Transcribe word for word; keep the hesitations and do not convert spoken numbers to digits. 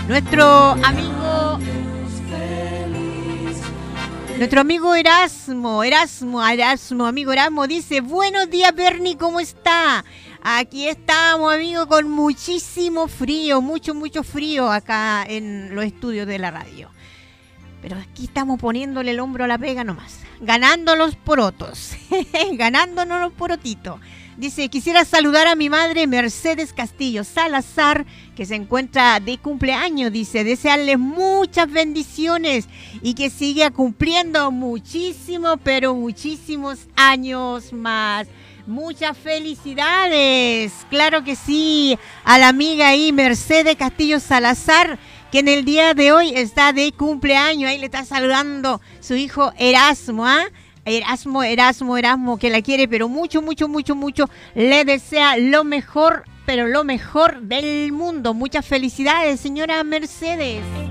Nuestro amigo, nuestro amigo Erasmo, Erasmo, Erasmo, amigo Erasmo dice, buenos días Bernie, ¿cómo está? Aquí estamos, amigo, con muchísimo frío, mucho, mucho frío acá en los estudios de la radio. Pero aquí estamos poniéndole el hombro a la pega nomás, ganando los porotos, ganándonos los porotitos. Dice, quisiera saludar a mi madre Mercedes Castillo Salazar, que se encuentra de cumpleaños. Dice, desearle muchas bendiciones y que siga cumpliendo muchísimo, pero muchísimos años más. Muchas felicidades, claro que sí, a la amiga ahí Mercedes Castillo Salazar, que en el día de hoy está de cumpleaños. Ahí le está saludando su hijo Erasmo, ¿ah? ¿eh? Erasmo, Erasmo, Erasmo, que la quiere, pero mucho, mucho, mucho, mucho. Le desea lo mejor, pero lo mejor del mundo. Muchas felicidades, señora Mercedes.